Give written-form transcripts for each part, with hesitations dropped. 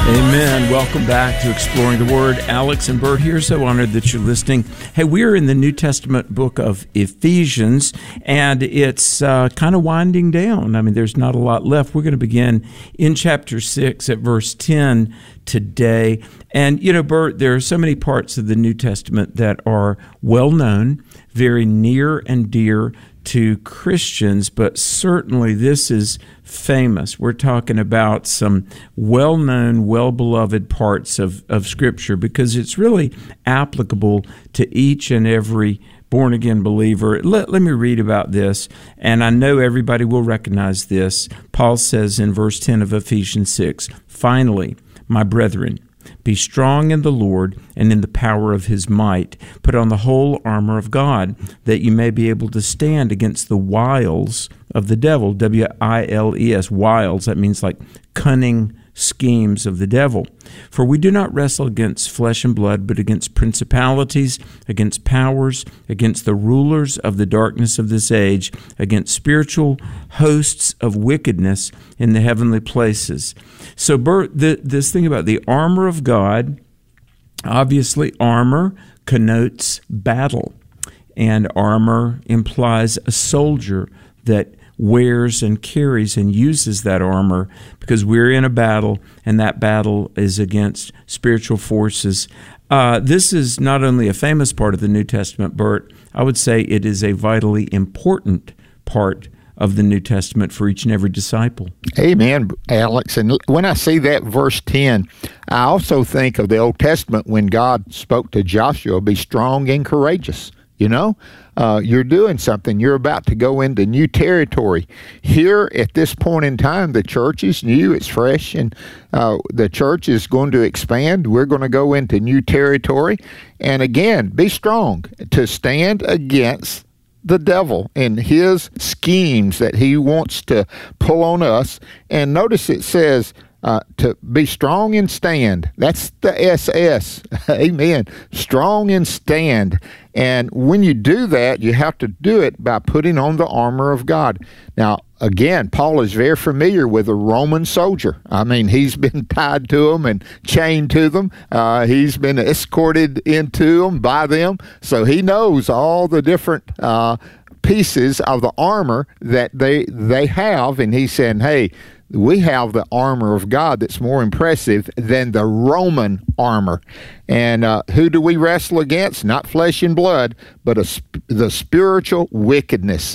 Amen. Welcome back to Exploring the Word. Alex and Bert here. So honored that you're listening. Hey, we're in the New Testament book of Ephesians, and it's kind of winding down. I mean, there's not a lot left. We're going to begin in chapter 6 at verse 10 today. And, you know, Bert, there are so many parts of the New Testament that are well known, very near and dear to Christians, but certainly this is famous. We're talking about some well-known, well-beloved parts of Scripture because it's really applicable to each and every born-again believer. Let me read about this, and I know everybody will recognize this. Paul says in verse 10 of Ephesians 6, "Finally, my brethren, be strong in the Lord and in the power of his might. Put on the whole armor of God, that you may be able to stand against the wiles of the devil." W-I-L-E-S, wiles. That means like cunning schemes of the devil. "For we do not wrestle against flesh and blood, but against principalities, against powers, against the rulers of the darkness of this age, against spiritual hosts of wickedness in the heavenly places." So, Bert, this thing about the armor of God, obviously armor connotes battle, and armor implies a soldier that wears and carries and uses that armor because we're in a battle, and that battle is against spiritual forces. This is not only a famous part of the New Testament, Bert, I would say it is a vitally important part of the New Testament for each and every disciple. Amen, Alex. And when I see that verse 10, I also think of the Old Testament when God spoke to Joshua, "Be strong and courageous." You know, you're doing something. You're about to go into new territory. Here at this point in time, the church is new. It's fresh, and the church is going to expand. We're going to go into new territory. And again, be strong to stand against the devil and his schemes that he wants to pull on us. And notice it says, to be strong and stand. That's the SS. Amen. Strong and stand. And when you do that, you have to do it by putting on the armor of God. Now, again, Paul is very familiar with a Roman soldier. I mean, he's been tied to them and chained to them. He's been escorted into them by them. So he knows all the different pieces of the armor that they have. And he's saying, hey, we have the armor of God that's more impressive than the Roman armor. And who do we wrestle against? Not flesh and blood, but the spiritual wickedness.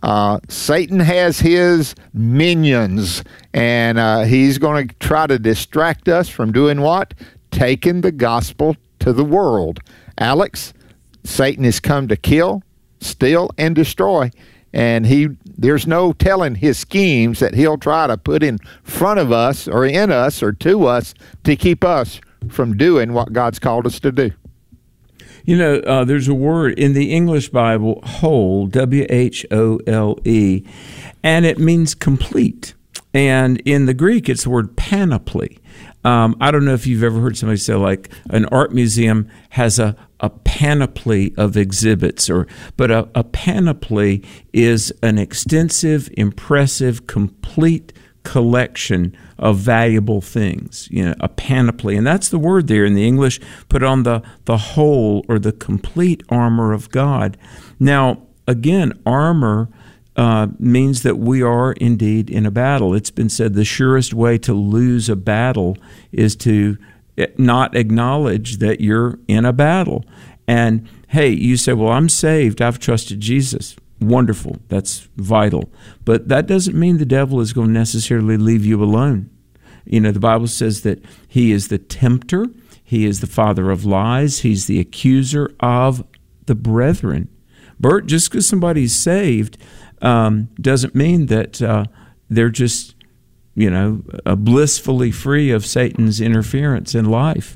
Satan has his minions, and he's going to try to distract us from doing what? Taking the gospel to the world. Alex, Satan has come to kill, steal, and destroy. And there's no telling his schemes that he'll try to put in front of us or in us or to us to keep us from doing what God's called us to do. You know, there's a word in the English Bible, whole, W-H-O-L-E, and it means complete. And in the Greek, it's the word panoply. I don't know if you've ever heard somebody say, like, an art museum has a panoply of exhibits, but a panoply is an extensive, impressive, complete collection of valuable things. You know, a panoply, and that's the word there in the English. Put on the whole or the complete armor of God. Now, again, armor means that we are indeed in a battle. It's been said the surest way to lose a battle is to not acknowledge that you're in a battle. And hey, you say, well, I'm saved, I've trusted Jesus. Wonderful, that's vital. But that doesn't mean the devil is going to necessarily leave you alone. You know, the Bible says that he is the tempter, he is the father of lies, he's the accuser of the brethren. Bert, just because somebody's saved doesn't mean that they're just, you know, blissfully free of Satan's interference in life.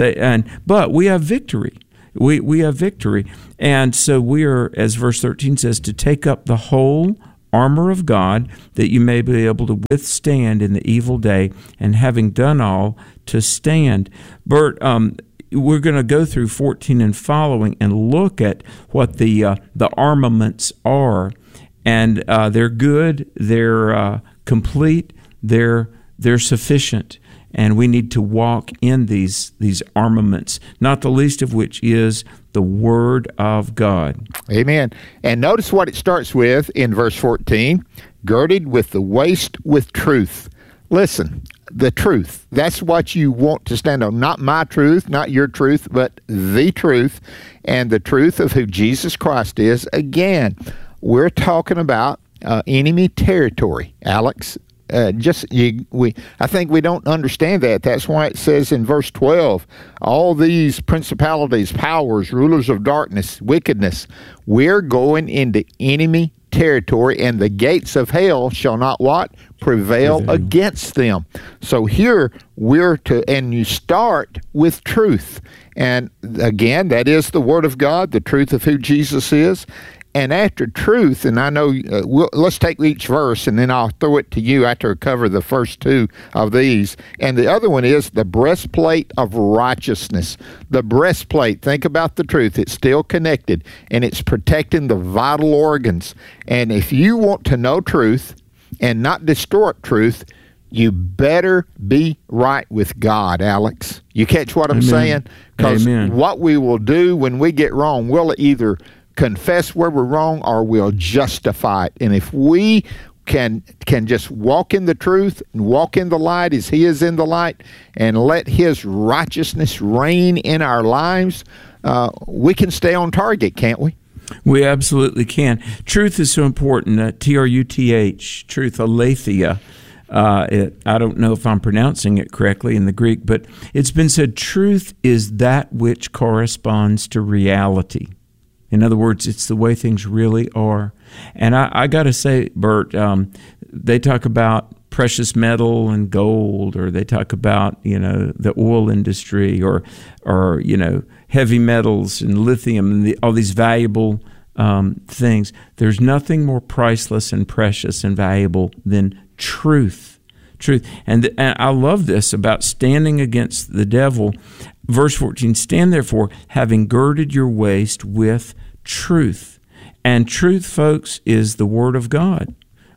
But we have victory. We have victory. And so we are, as verse 13 says, to take up the whole armor of God, that you may be able to withstand in the evil day, and having done all, to stand. Bert, we're going to go through 14 and following and look at what the armaments are. And they're good, they're complete, they're sufficient. and we need to walk in these armaments, not the least of which is the Word of God. Amen. And notice what it starts with in verse 14, girded with the waist with truth. Listen, the truth, that's what you want to stand on. Not my truth, not your truth, but the truth, and the truth of who Jesus Christ is. Again, we're talking about enemy territory, Alex. I think we don't understand that. That's why it says in verse 12, all these principalities, powers, rulers of darkness, wickedness, we're going into enemy territory, and the gates of hell shall not what? Prevail against them. So here and you start with truth. And again, that is the Word of God, the truth of who Jesus is. And after truth, and I know, let's take each verse, and then I'll throw it to you after I cover the first two of these. And the other one is the breastplate of righteousness. The breastplate, think about the truth. It's still connected, and it's protecting the vital organs. And if you want to know truth and not distort truth, you better be right with God, Alex. You catch what I'm saying? Because what we will do when we get wrong, we'll either confess where we're wrong or we'll justify it. And if we can just walk in the truth and walk in the light as He is in the light and let His righteousness reign in our lives, we can stay on target, can't we? We absolutely can. Truth is so important. T-R-U-T-H, truth, aletheia. I don't know if I'm pronouncing it correctly in the Greek, but it's been said truth is that which corresponds to reality. In other words, it's the way things really are. And I got to say, Bert, they talk about precious metal and gold, or they talk about, the oil industry, or heavy metals and lithium and all these valuable things. There's nothing more priceless and precious and valuable than truth. And I love this about standing against the devil. Verse 14, stand therefore, having girded your waist with truth. And truth, folks, is the Word of God,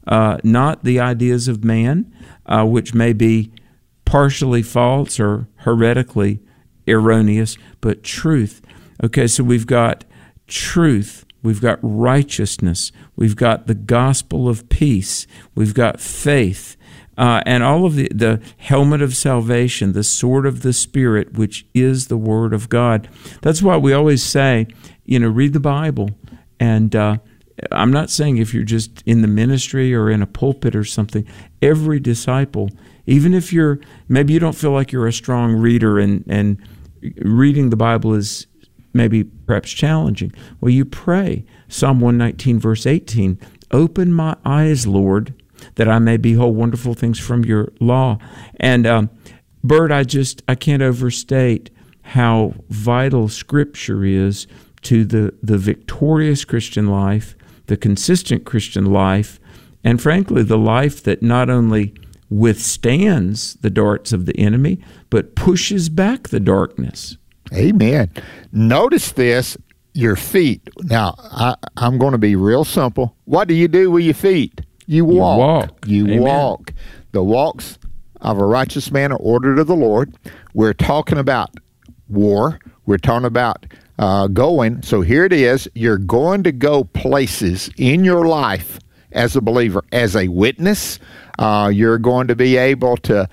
not the ideas of man, which may be partially false or heretically erroneous, but truth. Okay, so we've got truth, we've got righteousness, we've got the gospel of peace, we've got faith, and all of the helmet of salvation, the sword of the Spirit, which is the Word of God. That's why we always say, read the Bible. And I'm not saying if you're just in the ministry or in a pulpit or something, every disciple, even if maybe you don't feel like you're a strong reader and reading the Bible is maybe perhaps challenging, well, you pray. Psalm 119, verse 18, open my eyes, Lord, that I may behold wonderful things from your law. And Bert, I can't overstate how vital Scripture is to the victorious Christian life, the consistent Christian life, and frankly, the life that not only withstands the darts of the enemy, but pushes back the darkness. Amen. Notice this, your feet. Now, I'm going to be real simple. What do you do with your feet? You walk. You walk. The walks of a righteous man are ordered of the Lord. We're talking about war. We're talking about going. So here it is. You're going to go places in your life as a believer, as a witness. You're going to be able to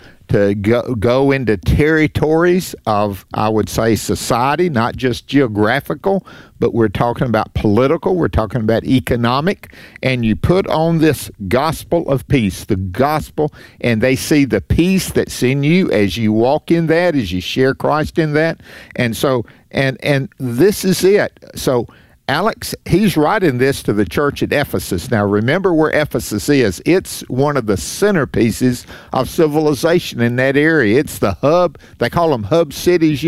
go into territories of, I would say, society, not just geographical, but we're talking about political, we're talking about economic, and you put on this gospel of peace, the gospel, and they see the peace that's in you as you walk in that, as you share Christ in that, and so, and this is it. So, Alex, he's writing this to the church at Ephesus. Now, remember where Ephesus is. It's one of the centerpieces of civilization in that area. It's the hub. They call them hub cities,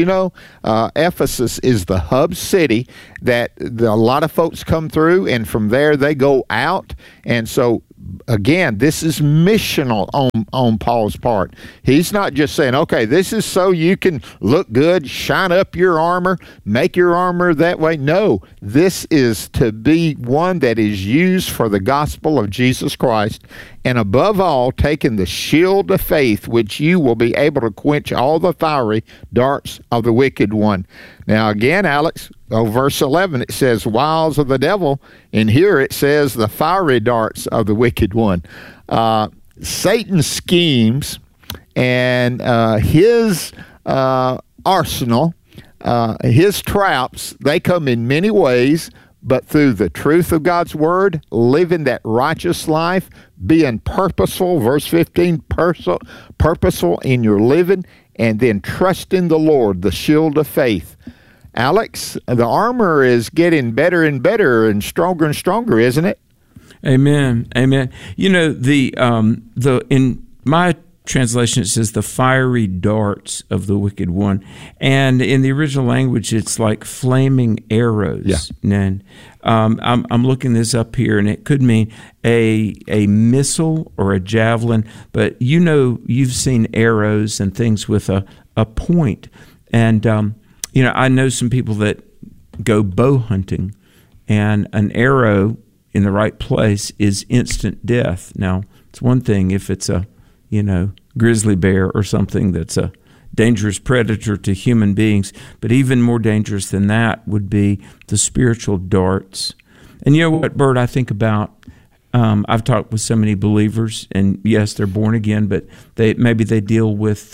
Ephesus is the hub city that a lot of folks come through, and from there they go out. And so, again, this is missional on Paul's part. He's not just saying, okay, this is so you can look good, shine up your armor, make your armor that way. No, this is to be one that is used for the gospel of Jesus Christ. and above all, taking the shield of faith, which you will be able to quench all the fiery darts of the wicked one. Now, again, Alex, verse 11, it says wiles of the devil, and here it says the fiery darts of the wicked one. Satan's schemes and his arsenal, his traps, they come in many ways, but through the truth of God's word, living that righteous life, being purposeful, verse 15, purposeful in your living, and then trusting the Lord, the shield of faith. Alex, the armor is getting better and better and stronger, isn't it? Amen. Amen. You know, the in my translation, it says the fiery darts of the wicked one, and in the original language, it's like flaming arrows. Yeah. And I'm looking this up here, and it could mean a missile or a javelin. But you know, you've seen arrows and things with a point, and you know, I know some people that go bow hunting, and an arrow in the right place is instant death. Now, it's one thing if it's a grizzly bear or something that's a dangerous predator to human beings, but even more dangerous than that would be the spiritual darts. And you know what, Bert, I think about, I've talked with so many believers, and yes, they're born again, but maybe they deal with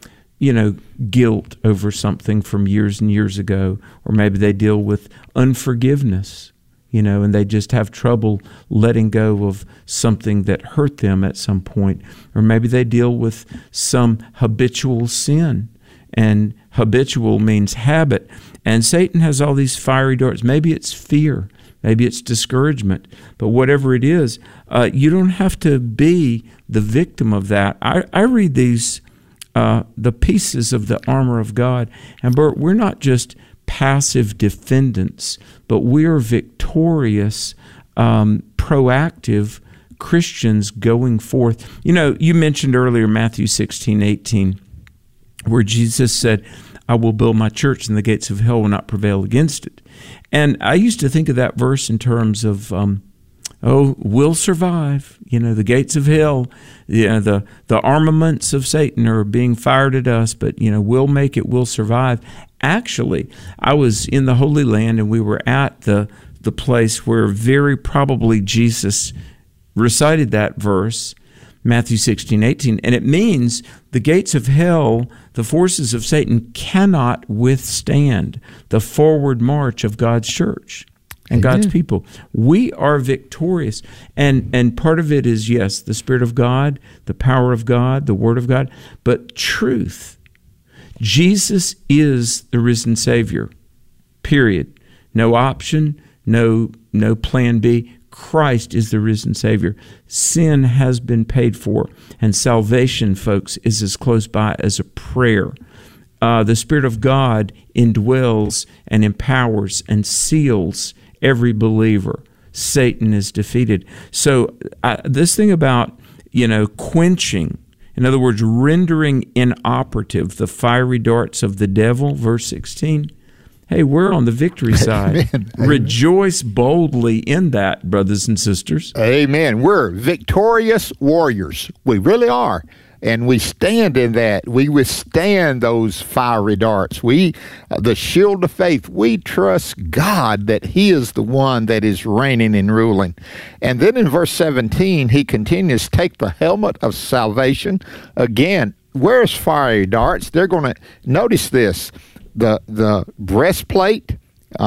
guilt over something from years and years ago, or maybe they deal with unforgiveness, and they just have trouble letting go of something that hurt them at some point. Or maybe they deal with some habitual sin, and habitual means habit. And Satan has all these fiery darts. Maybe it's fear, maybe it's discouragement, but whatever it is, you don't have to be the victim of that. I read these, the pieces of the armor of God, and Bert, we're not just passive defendants, but we are victorious, proactive Christians going forth. You mentioned earlier Matthew 16:18, where Jesus said, I will build my church and the gates of hell will not prevail against it. And I used to think of that verse in terms of, we'll survive. The gates of hell, the armaments of Satan are being fired at us, but, we'll make it, we'll survive. Actually, I was in the Holy Land, and we were at the place where very probably Jesus recited that verse, Matthew 16:18, and it means the gates of hell, the forces of Satan, cannot withstand the forward march of God's church and God's people. We are victorious, and part of it is, yes, the Spirit of God, the power of God, the Word of God, but truth. Jesus is the risen Savior, period. No option, no plan B. Christ is the risen Savior. Sin has been paid for, and salvation, folks, is as close by as a prayer. The Spirit of God indwells and empowers and seals every believer. Satan is defeated. So this thing about, quenching, in other words, rendering inoperative the fiery darts of the devil, verse 16. Hey, we're on the victory side. Amen. Rejoice boldly in that, brothers and sisters. Amen. We're victorious warriors. We really are. And we stand in that. We withstand those fiery darts. The shield of faith, we trust God that He is the one that is reigning and ruling. And then in verse 17, he continues, take the helmet of salvation. Again, where's fiery darts? They're going to, notice this, the breastplate,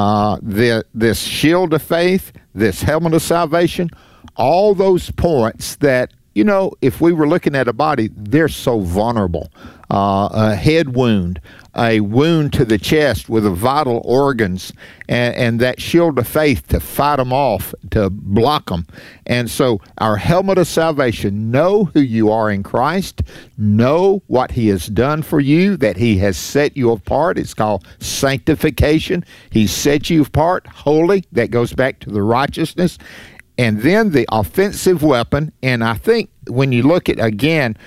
this shield of faith, this helmet of salvation, all those points that, if we were looking at a body, they're so vulnerable. A head wound, a wound to the chest with the vital organs, and that shield of faith to fight them off, to block them. And so our helmet of salvation, know who you are in Christ, know what He has done for you, that He has set you apart. It's called sanctification. He set you apart, holy. That goes back to the righteousness. And then the offensive weapon, and I think when you look at, again,